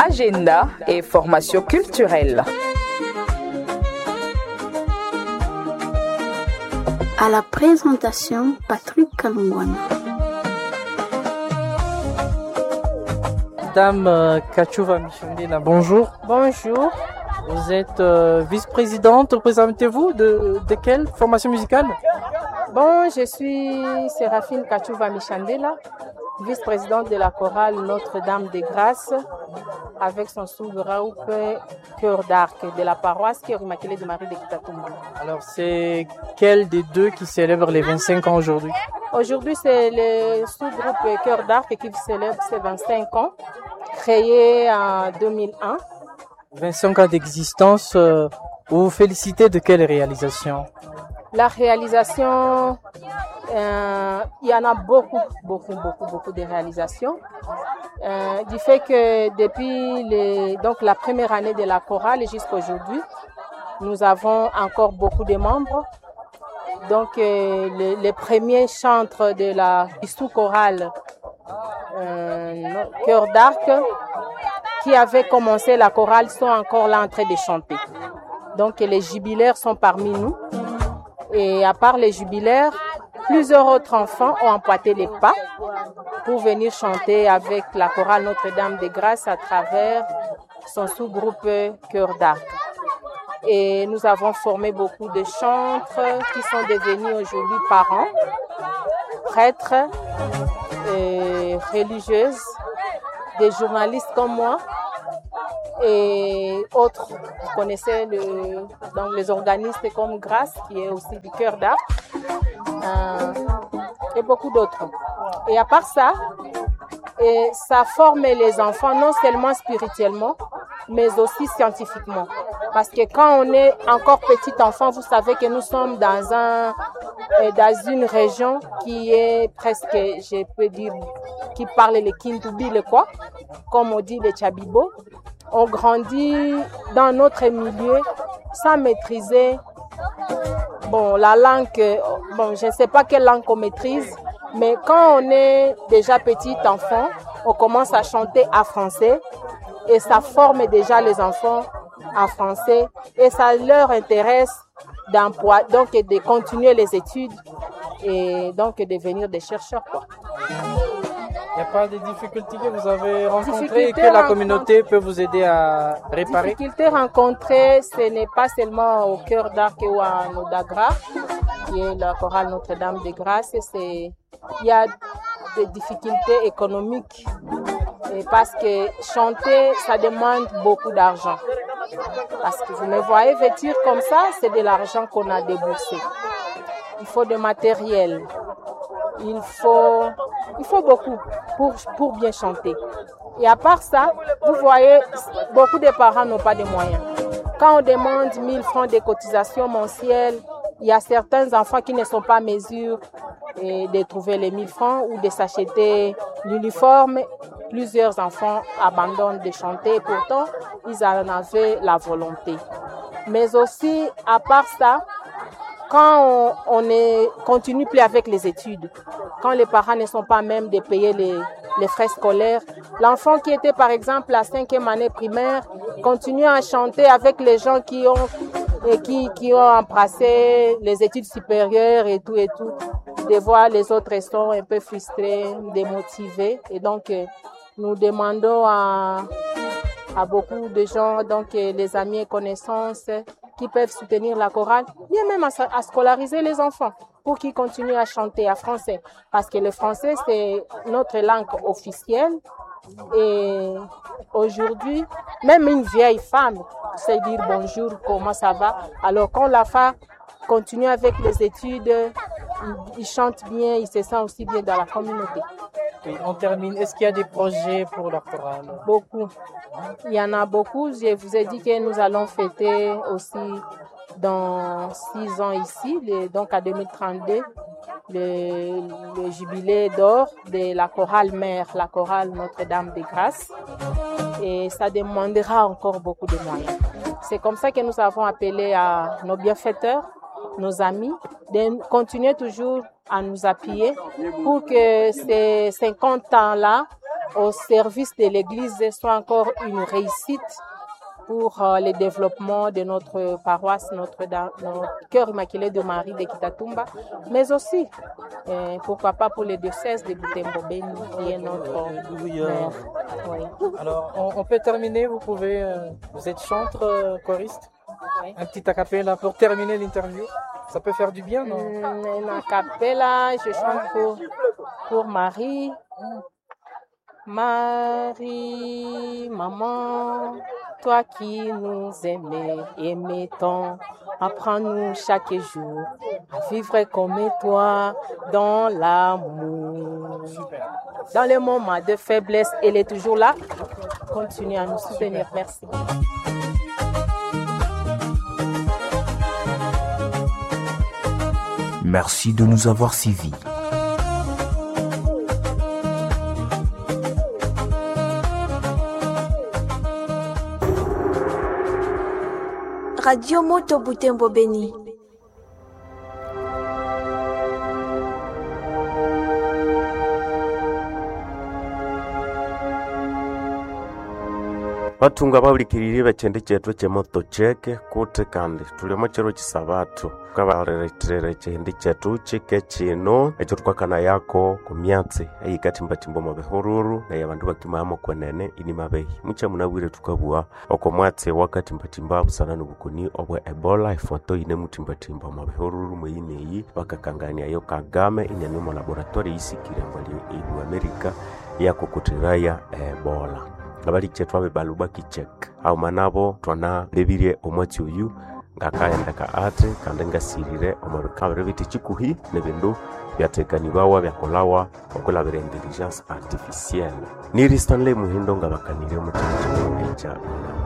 agenda et formation culturelle. À la présentation, Patrick Kalungwana. Madame Kachouva Michandela, bonjour. Bonjour. Vous êtes vice-présidente, représentez-vous de quelle formation musicale? Bon, je suis Séraphine Kachouva Michandela, vice-présidente de la chorale Notre-Dame des Grâces, avec son sous-groupe Cœur d'Arc de la paroisse Cœur Immaculé de Marie de Kitatumba. Alors, c'est quel des deux qui célèbre les 25 ans aujourd'hui? Aujourd'hui, c'est le sous-groupe Cœur d'Arc qui célèbre ses 25 ans, créé en 2001. 25 ans d'existence, vous vous félicitez de quelle réalisation? La réalisation, il y en a beaucoup de réalisations. Du fait que depuis la première année de la chorale jusqu'à aujourd'hui, nous avons encore beaucoup de membres. Donc, les premiers chantres de la sous-chorale Cœur d'Arc, qui avaient commencé la chorale, sont encore là en train de chanter. Donc, les jubilaires sont parmi nous. Et à part les jubilaires, plusieurs autres enfants ont emboîté les pas pour venir chanter avec la chorale Notre-Dame des Grâces à travers son sous-groupe Cœur d'Arc. Et nous avons formé beaucoup de chantres qui sont devenus aujourd'hui parents, prêtres, religieuses, des journalistes comme moi et autres. Vous connaissez les organismes comme Grâce, qui est aussi du Cœur d'Arc, et beaucoup d'autres. Et à part ça, ça forme les enfants non seulement spirituellement, mais aussi scientifiquement. Parce que quand on est encore petit enfant, vous savez que nous sommes dans une région qui est presque, je peux dire, qui parle le Kintubi, le quoi, comme on dit le Tchabibo. On grandit dans notre milieu sans maîtriser la langue. Je ne sais pas quelle langue on maîtrise, mais quand on est déjà petit enfant, on commence à chanter en français et ça forme déjà les enfants en français et ça leur intéresse donc de continuer les études et donc de devenir des chercheurs, quoi. Il n'y a pas de difficultés que vous avez rencontrées et que la communauté peut vous aider à réparer? Les difficultés rencontrées, ce n'est pas seulement au Cœur d'Arc ou à Nodagra, qui est la chorale Notre-Dame des Grâces. Il y a des difficultés économiques parce que chanter, ça demande beaucoup d'argent. Parce que vous me voyez vêtir comme ça, c'est de l'argent qu'on a déboursé. Il faut du matériel. Il faut beaucoup pour bien chanter. Et à part ça, vous voyez, beaucoup de parents n'ont pas de moyens. Quand on demande 1000 francs de cotisation mensuelle, il y a certains enfants qui ne sont pas en mesure de trouver les 1000 francs ou de s'acheter l'uniforme. Plusieurs enfants abandonnent de chanter et pourtant, ils en avaient la volonté. Mais aussi, à part ça, quand on ne continue plus avec les études, quand les parents ne sont pas même de payer les frais scolaires, l'enfant qui était par exemple à 5e année primaire continue à chanter avec les gens qui ont embrassé les études supérieures et tout. De voir les autres sont un peu frustrés, démotivés. Et donc, nous demandons à beaucoup de gens, donc les amis et connaissances, qui peuvent soutenir la chorale, bien même à scolariser les enfants pour qu'ils continuent à chanter en français. Parce que le français, c'est notre langue officielle. Et aujourd'hui, même une vieille femme sait dire bonjour, comment ça va. Alors quand la femme continue avec les études, il chante bien, il se sent aussi bien dans la communauté. Et on termine. Est-ce qu'il y a des projets pour la chorale? Beaucoup. Il y en a beaucoup. Je vous ai dit que nous allons fêter aussi dans 6 ans ici, donc à 2032, le jubilé d'or de la chorale mère, la chorale Notre-Dame des Grâces. Et ça demandera encore beaucoup de moyens. C'est comme ça que nous avons appelé à nos bienfaiteurs, nos amis, de continuer toujours à nous appuyer pour que ces 50 ans-là au service de l'Église soit encore une réussite pour le développement de notre paroisse, notre cœur immaculé de Marie de Kitatumba, mais aussi, pourquoi pas, pour le diocèse de Butembo-Beni, qui est notre mère. Oui. Alors, on peut terminer, vous êtes chanteur, choriste? Oui. Un petit a cappella pour terminer l'interview. Ça peut faire du bien, non? Un a cappella, je chante pour Marie. Marie, maman, toi qui nous aimais tant, apprends-nous chaque jour à vivre comme toi dans l'amour. Super. Dans les moments de faiblesse, elle est toujours là. Continue à nous soutenir. Merci. Merci de nous avoir suivis. Radio Moto Butembo Beni. Batunga babulikirire bakende chetu chemoto cheke kute kandi tulimo chero chisabatu kabareretere chende chetu chike chino echo twakana yako kumyatse ayikati mbatimbo mabehururu na yabandu bakimamo kwenene ini mabehi mucha munabwire tukabua okomwatse wakati mbatimba busana nubukuni obwe Ebola ifoto ine mutimbatimba mabehururu mwine yi bakakangania yo Kagame ine mu laboratory isikire mbali ibu Amerika yako kutiraya Ebola abali chetwa bebaluba kichek au manabo twana lebirie omwati uyu ngakaenda ka ate kandi ngasirire omabikabire biti chikuhi nebindu byatekanibawa byakolawa okulabira intelligence artificielle ni Stanley Muhindo ngabakanire mutima echa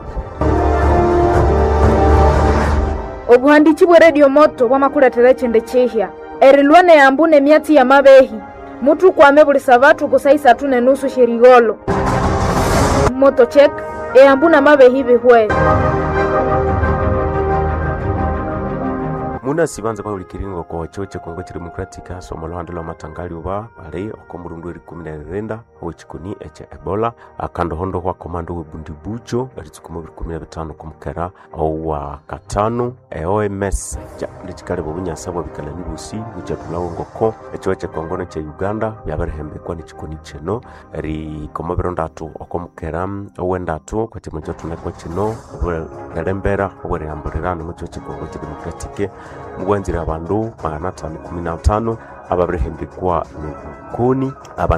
obuhandiki bwa Radio Moto bwamakuletera chende chehya erilwane yambune myati ya mabehi mutu kwame buli sabatu kusaisa tune nusu shirigolo moto check ambuna mabehi bihwe muna sibanza kwa ulikiringo kwa choche Kongo Democratic somo lwa matangali uba ali okomurundu 19 ochikuni eche Ebola akando hondo kwa komando webundibucho alitsukumo 15 kumkera au wa katanu OMS ja ndikale bobunyasa bwo bikala nibusi bujatulawo ngoko echoche Kongo neche Uganda yabarehembe kwa nichikuni cheno ri komabiro ndatu okomkera owendatu kwa chimo chotu nakwa cheno obwerembera obwerambirana mu choche Kongo Democratic mugwanzira abandu 515 ababrehembekwa nukuni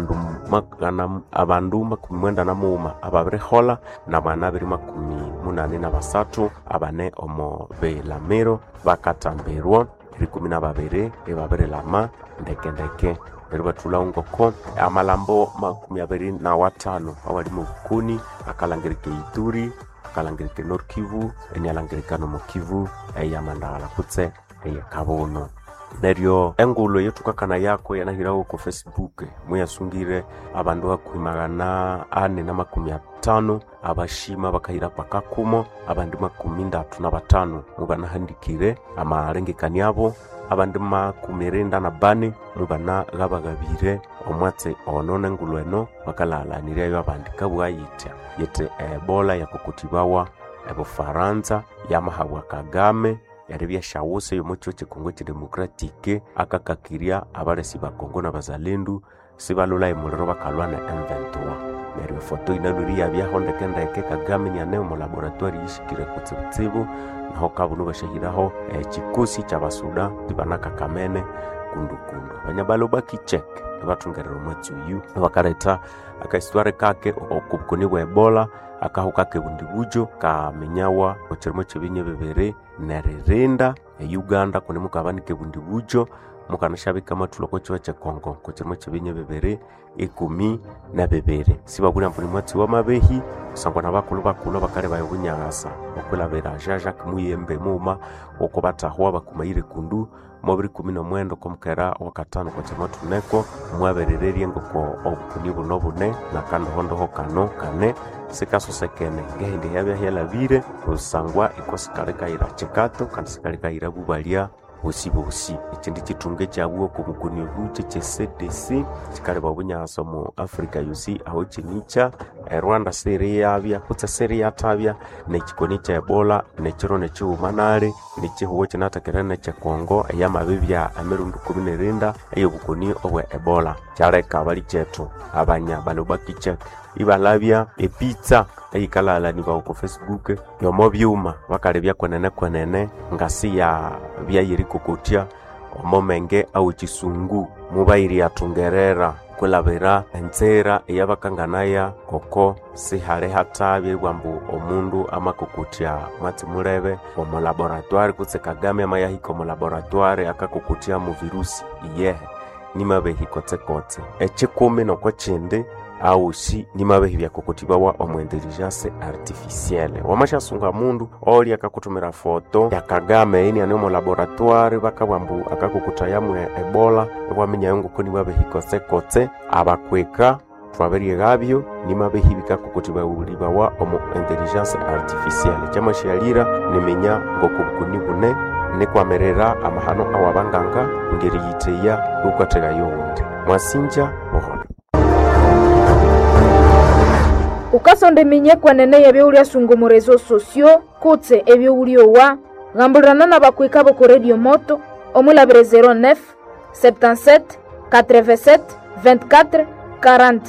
abandu makumwenda na muuma ababrehola na bana biri 83 abane omo belamero bakatamberwa 12 ebabrelama ndekendeke batula ngoko amalambo 25 awali mukuni akalangirike Ituri akalangirike Nord Kivu enyalangirikano mu Kivu eyamandala kutse eyakabono neryo engulo yetukakana yako yanahirawo ku Facebook muyasungire abandu bakwimagana 450 abashima bakahira pakakumo abandu 35 mubanahandikire amarengekani abo abandu 94 mubana gabagabire omwatse onone ngulo eno bakalalanire yo abandika bwayita yete Ebola yakukutibawa Faransa yamahabwa Kagame yaribya shawuse yo muchoche Kongo Democratic akakakiria abaresi ba Kongo na bazalendu sibalula imuliro bakalwana M23 neryo foto inaluri yabya honde kendeke Kagame ni aneo mu laboratory yishikire kutsibu naho kabuno bashahiraho chikusi cy'abasuda dibanaka Kamene kundukundu banyabaloba kichek batungerero mwatsi uyu bakareta akaistware kake okubukoni bwa Ebola akahuka kebundibujo kamenyawa ochirimo chibinye bebere nererenda Uganda kone mukabani kebundibujo mukanashabika matuloko chwa cha Kongo kochirimo chibinye bebere 12 sibabuna mpuni mwatsi wa mabehi sangwa nabakulu bakale bayobunyagasa okulabera Jacques Muyembe muma okobataho bakumayire kundu mobiri 11 komkera wakatano kwa chamatu neko mwaberererie ngoko obukuni bunobune na kando hondo hokano kane sikaso sekene ngende yabya hela bire usangwa ikosikaleka ira chekato kandi sikaleka ira bubalia bosi ekindi kitunga ekyabuwa okumukuni obuche kye CDC kikaleba obunyaso mu Africa yusi aho kinicha Rwanda seri yabya kutsa seri yatabya nekikoni kya Ebola nekiro nekiumanale nekihuwo kinatakirana kya Kongo eyamabibya emirundi 19 eyobukoni obwe Ebola kyaleka bali kyetu abanya bano bakiche ibalabya epizza eikalala ni ku Facebook yomo byuma bakalebya kwenene ngasi ya byayiri kokotia omomenge au kisungu mubayiri atungerera kulabira enzera eyabakanganaya koko sihare hatabye bwambu omundu amakokotia matimurebe mu laboratoire kutse Kagame amayahiko mu laboratoire akakokotia mu virusi iyehe nimabehikotse kotse ekikumi noko kindi au si nimabehi bya kokotibawa omu intelligence artificielle wamashasunga mundu oli akakutumira foto ya Kagame ini ane mu laboratoire bakabambu akakukutaya mu Ebola wamenya yongo koni babehi kotse abakweka twaberiye gabyo nimabehi bikakokotibawa omu intelligence artificielle chamashyalira nimenya ngokubukuni bune nekwamerera amahano awabanganga ngeri yiteya ukatega yonde mwasinja boholo ukasonde minye kwanene yebyo sungu mu rezo sosio kutse ebyo uliowa ngambulana na bakwika bo ku radio moto omulabire 09 77 87 24 40